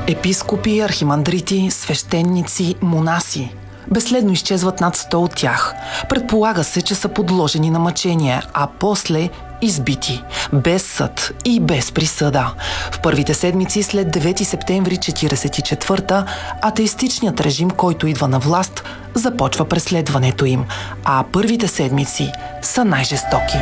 Епископи, архимандрити, свещеници, монаси. Безследно изчезват над 100 от тях. Предполага се, че са подложени на мъчение, а после избити, без съд и без присъда. В първите седмици след 9 септември 1944 атеистичният режим, който идва на власт, започва преследването им, а първите седмици са най-жестоки.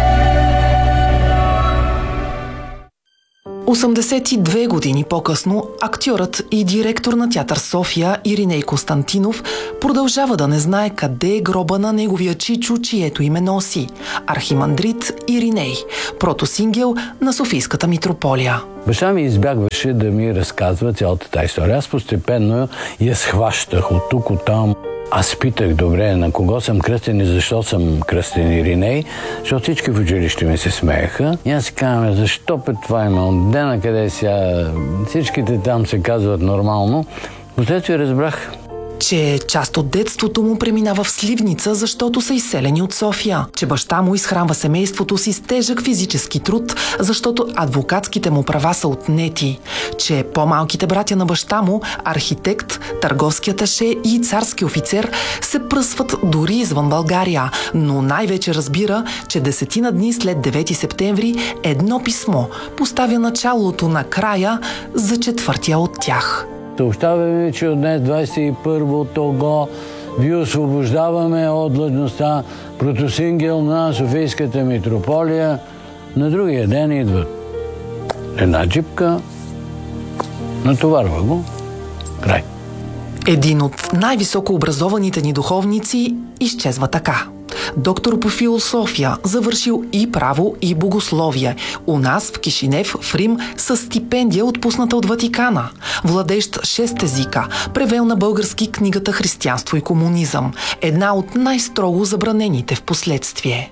82 години по-късно актьорът и директор на театър София Ириней Константинов продължава да не знае къде е гроба на неговия чичо, чието име носи – архимандрит Ириней, протосингел на Софийската митрополия. Баща ми избягваше да ми разказва цялата тази история. Аз постепенно я схващах от тук, от там. Аз питах, добре, на кого съм кръстен и защо съм кръстен Ириней, защото всички в училище ми се смееха. И аз си казвам, защо път това има? От дена къде сега всичките там се казват нормално. Последствие разбрах, че част от детството му преминава в Сливница, защото са изселени от София, че баща му изхранва семейството си с тежък физически труд, защото адвокатските му права са отнети, че по-малките братя на баща му, архитект, търговски аташе и царски офицер, се пръсват дори извън България, но най-вече разбира, че 10 дни след 9 септември едно писмо поставя началото на края за четвъртия от тях. Съобщаваме ви, че от днес 21-го ви освобождаваме от длъжността протосингел на Софийската митрополия. На другия ден идват една джипка, натоварва го, край. Един от най-високо образованите ни духовници изчезва така. Доктор по философия, завършил и право, и богословие. У нас в Кишинев, в Рим, с стипендия, отпусната от Ватикана. Владещ 6 езика, превел на български книгата «Християнство и комунизъм». Една от най-строго забранените в последствие.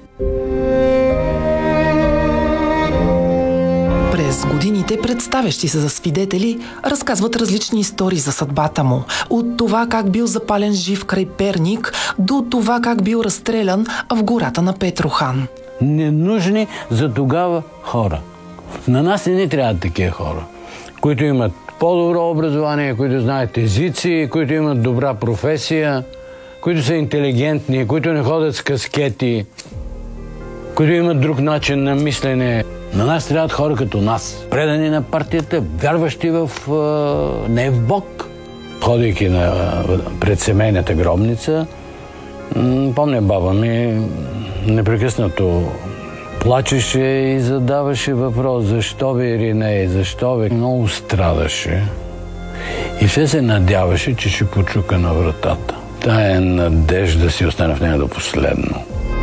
През годините представящи се за свидетели разказват различни истории за съдбата му. От това как бил запален жив край Перник до това как бил разстрелян в гората на Петрохан. Ненужни за тогава хора. На нас не ни трябват такива хора, които имат по-добро образование, които знаят езици, които имат добра професия, които са интелигентни, които не ходят с каскети, които имат друг начин на мислене. На нас трябват хора като нас, предани на партията, вярващи не в Бог. Ходейки пред семейната гробница, помня баба ми непрекъснато плачеше и задаваше въпрос, защо бе Ириней, защо бе. Много страдаше и все се надяваше, че ще почука на вратата. Тая надежда си остана в нея до последно.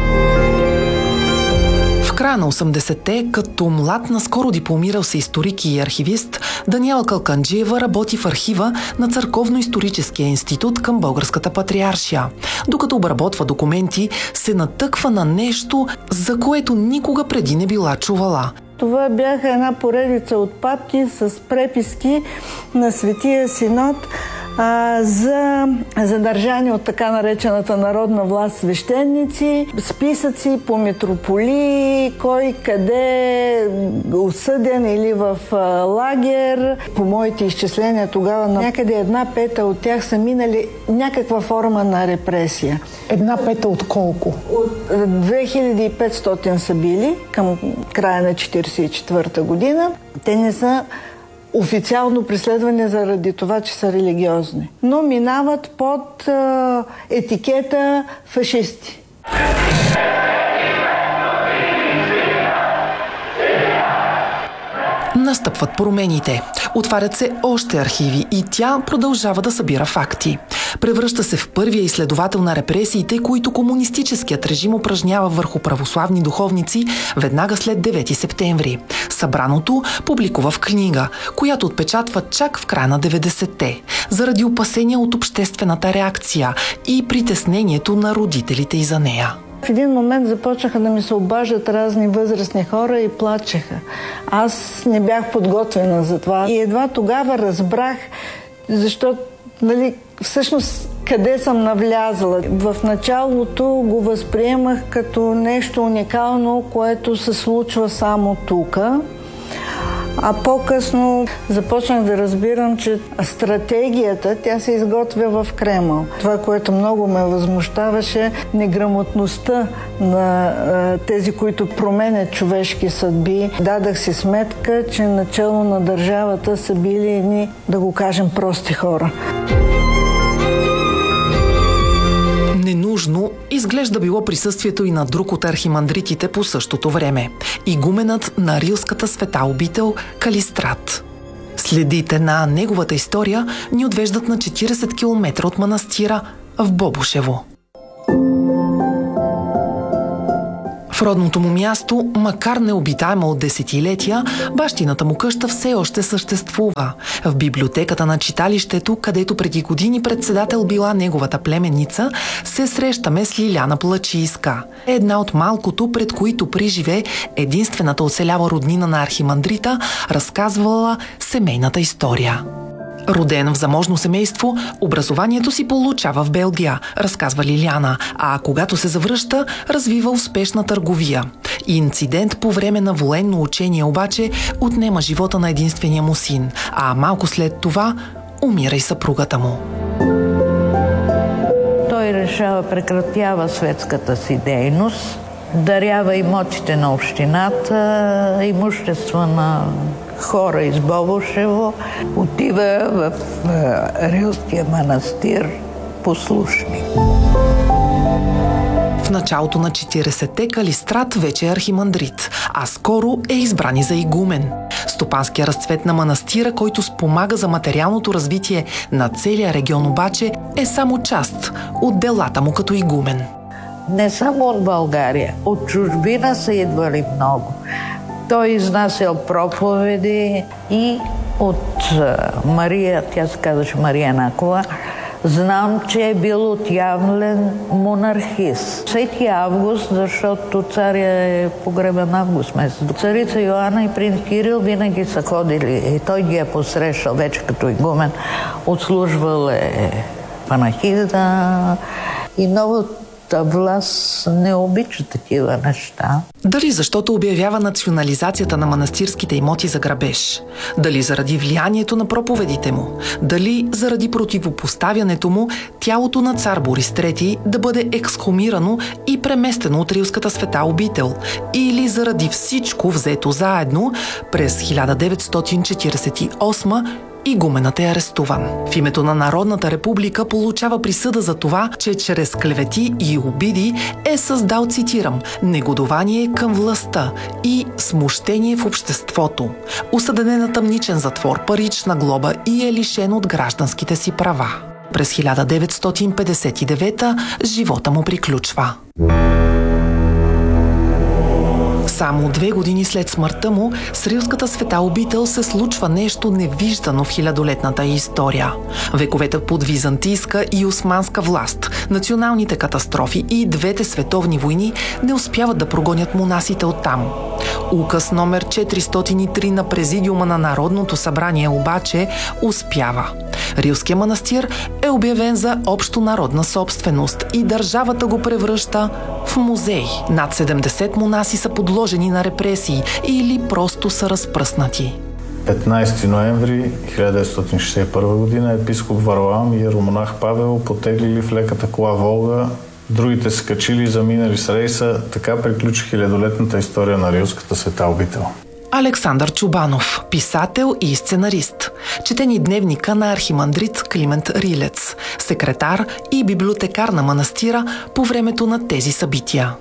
В края на 80-те, като млад, наскоро дипломирал се историк и архивист, Даниела Калканджиева работи в архива на Църковно-историческия институт към Българската патриаршия. Докато обработва документи, се натъква на нещо, за което никога преди не била чувала. Това бяха една поредица от папки с преписки на Светия Синод за задържани от така наречената народна власт свещеници, списъци по митрополии, кой къде осъден или в лагер. По моите изчисления тогава някъде 1/5 от тях са минали някаква форма на репресия. 1/5 от колко? От 2500 са били към края на 1944 година. Те не са официално преследване заради това, че са религиозни, но минават под етикета фашисти. Настъпват промените. Отварят се още архиви и тя продължава да събира факти. Превръща се в първия изследовател на репресиите, които комунистическият режим упражнява върху православни духовници веднага след 9 септември. Събраното публикува в книга, която отпечатва чак в края на 90-те, заради опасения от обществената реакция и притеснението на родителите и за нея. В един момент започнаха да ми се обаждат разни възрастни хора и плачеха. Аз не бях подготвена за това. И едва тогава разбрах, защото, всъщност къде съм навлязала. В началото го възприемах като нещо уникално, което се случва само тук. А по-късно започнах да разбирам, че стратегията, тя се изготвя в Кремъл. Това, което много ме възмущаваше, неграмотността на тези, които променят човешки съдби. Дадах си сметка, че начало на държавата са били едни, да го кажем, прости хора. Ненужно изглежда било присъствието и на друг от архимандритите по същото време – игуменът на Рилската света обител Калистрат. Следите на неговата история ни отвеждат на 40 км от манастира в Бобошево. В родното му място, макар необитаема от десетилетия, бащината му къща все още съществува. В библиотеката на читалището, където преди години председател била неговата племенница, се срещаме с Лиляна Плачийска. Една от малкото, пред които приживе единствената оцелява роднина на архимандрита, разказвала семейната история. Роден в заможно семейство, образованието си получава в Белгия, разказва Лиляна, а когато се завръща, развива успешна търговия. Инцидент по време на военно учение обаче отнема живота на единствения му син, а малко след това умира и съпругата му. Той решава, прекратява светската си дейност, дарява имотите на общината, имущество на хора из Бобошево, отива в Рилския манастир послушник. В началото на 40-те Калистрат вече е архимандрит, а скоро е избран и за игумен. Стопанския разцвет на манастира, който спомага за материалното развитие на целия регион, обаче е само част от делата му като игумен. Не само от България, от чужбина са идвали много. Той изнасял проповеди и от Мария, тя се казваше Мария Накова. Знам, че е бил отявлен монархист. 5 август, защото царя е погребен август месец. Царица Йоанна и принц Кирил винаги са ходили и той ги е посрещал вече като игумен. Отслужвал е панахида и новата власт не обича такива неща. Дали защото обявява национализацията на манастирските имоти за грабеж? Дали заради влиянието на проповедите му? Дали заради противопоставянето му тялото на цар Борис III да бъде ексхумирано и преместено от Рилската света обител? Или заради всичко взето заедно през 1948 игуменът е арестуван. В името на Народната република получава присъда за това, че чрез клевети и обиди е създал, цитирам, негодование към властта и смущение в обществото. Осъден е на тъмничен затвор, парична глоба и е лишен от гражданските си права. През 1959 живота му приключва. Само 2 години след смъртта му, с Рилската света обител се случва нещо невиждано в хилядолетната история. Вековете под византийска и османска власт, националните катастрофи и 2 световни войни не успяват да прогонят монасите оттам. Указ номер 403 на Президиума на Народното събрание обаче успява. Рилския манастир е обявен за общонародна собственост и държавата го превръща в музей. Над 70 монаси са подложени на репресии или просто са разпръснати. 15 ноември 1961 година епископ Варлам и иеромонах Павел потеглили в леката кола Волга, другите се качили и заминали с рейса. Така приключи хилядолетната история на Рилската света обител. Александър Чубанов, писател и сценарист. Чете ни дневника на архимандрит Климент Рилец, секретар и библиотекар на манастира по времето на тези събития.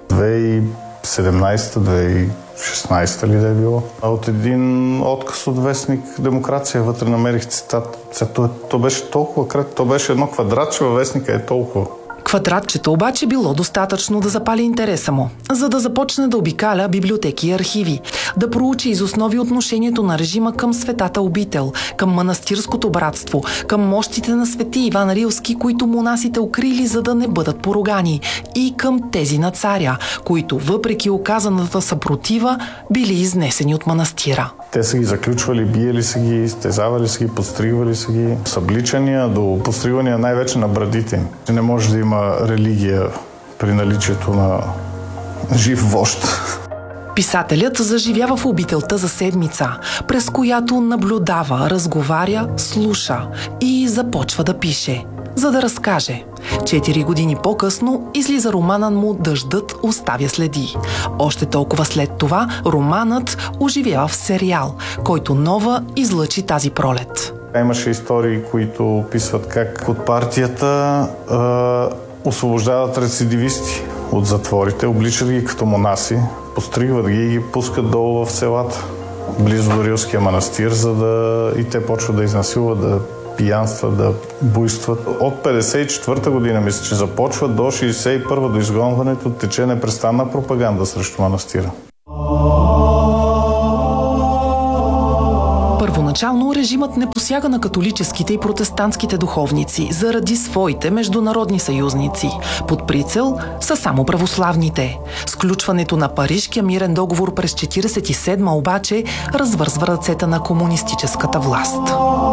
2017-2016 ли да е било? От един отказ от вестник Демокрация вътре намерих цитат. То беше толкова кратко, то беше едно квадратче във вестника, е толкова. Квадратчето обаче било достатъчно да запали интереса му, за да започне да обикаля библиотеки и архиви, да проучи из основи отношението на режима към светата обител, към манастирското братство, към мощите на свети Иван Рилски, които монасите укрили, за да не бъдат поругани, и към тези на царя, които въпреки оказаната съпротива били изнесени от манастира. Те са ги заключвали, биели са ги, стезавали са ги, подстригвали са ги. С обличания до подстригвания най-вече на брадите. Не може да има религия при наличието на жив вожд. Писателят заживява в обителта за седмица, през която наблюдава, разговаря, слуша и започва да пише, за да разкаже. 4 години по-късно излиза романът му «Дъждът оставя следи». Още толкова след това романът оживява в сериал, който Нова излъчи тази пролет. Имаше истории, които описват как от партията освобождават рецидивисти от затворите, обличат ги като монаси, постригват ги и ги пускат долу в селата, близо до Рилския манастир, за да и те почват да изнасилват, да пиянстват, да буйстват. От 54-та година, мисля, че започват до 61-та, до изгонването, тече непрестанна пропаганда срещу манастира. Първоначално режимът не посяга на католическите и протестантските духовници заради своите международни съюзници. Под прицел са само православните. Сключването на Парижкия мирен договор през 1947 обаче развързва ръцете на комунистическата власт.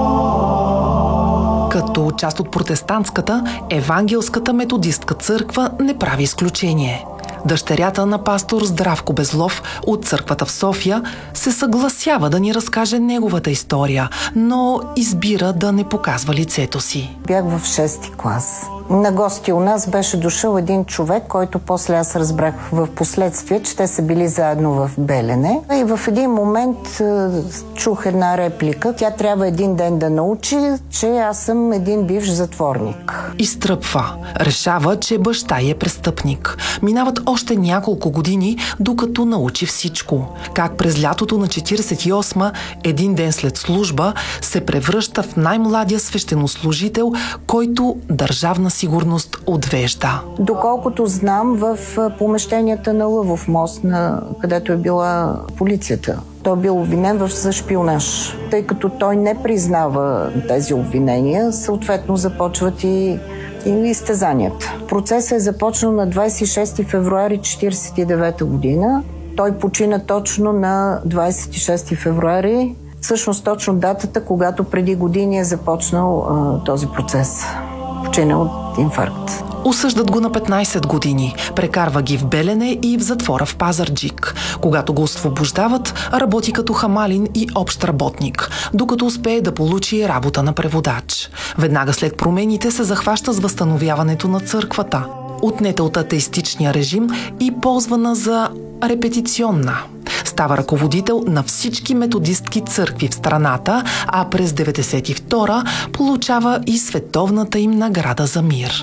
Като част от протестантската, евангелската методистка църква не прави изключение. Дъщерята на пастор Здравко Безлов от църквата в София се съгласява да ни разкаже неговата история, но избира да не показва лицето си. Бях в 6-ти клас. На гости у нас беше дошъл един човек, който после аз разбрах в последствие, че те са били заедно в Белене. И в един момент чух една реплика. Тя трябва един ден да научи, че аз съм един бивш затворник. Изтръпва. Решава, че баща й е престъпник. Минават още няколко години, докато научи всичко. Как през лятото на 48-ма, един ден след служба, се превръща в най-младия свещенослужител, който Държавна сигурност отвежда. Доколкото знам, в помещенията на Лъвов мост, където е била полицията, той е бил обвинен за шпионаж. Тъй като той не признава тези обвинения, съответно започват и изтезанията. Процесът е започнал на 26 февруари 1949 година. Той почина точно на 26 февруари, всъщност точно датата, когато преди години е започнал този процес. Почина от инфаркт. Осъждат го на 15 години. Прекарва ги в Белене и в затвора в Пазарджик. Когато го освобождават, работи като хамалин и общ работник, докато успее да получи работа на преводач. Веднага след промените се захваща с възстановяването на църквата, отнета от атеистичния режим и ползвана за репетиционна. Става ръководител на всички методистки църкви в страната, а през 1992 получава и световната им награда за мир.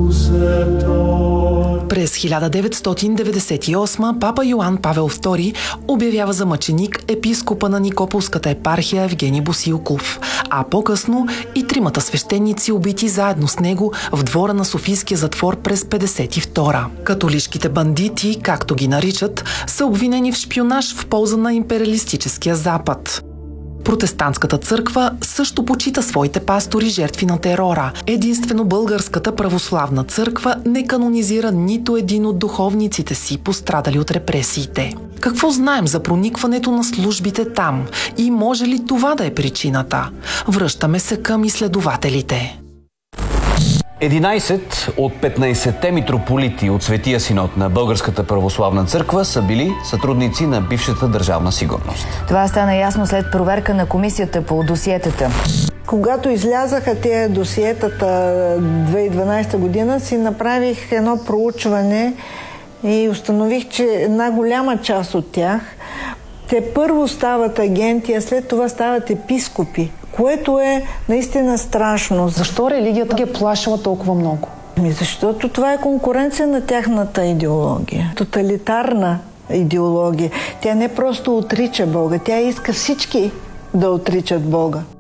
През 1998 папа Йоан Павел II обявява за мъченик епископа на Никополската епархия Евгений Босилков, а по-късно и тримата свещеници убити заедно с него в двора на Софийския затвор през 1952. Католишките бандити, както ги наричат, са обвинени в шпионаж в полза на империалистическия Запад. Протестантската църква също почита своите пастори жертви на терора. Единствено Българската православна църква не канонизира нито един от духовниците си, пострадали от репресиите. Какво знаем за проникването на службите там и може ли това да е причината? Връщаме се към изследователите. 11 от 15-те митрополити от Светия Синод на Българската православна църква са били сътрудници на бившата Държавна сигурност. Това стана ясно след проверка на комисията по досиетата. Когато излязаха тези досиетата 2012 година, си направих едно проучване и установих, че една голяма част от тях, те първо стават агенти, а след това стават епископи, което е наистина страшно. Защо религията ги е плашила толкова много? Защото това е конкуренция на тяхната идеология. Тоталитарна идеология. Тя не просто отрича Бога, тя иска всички да отричат Бога.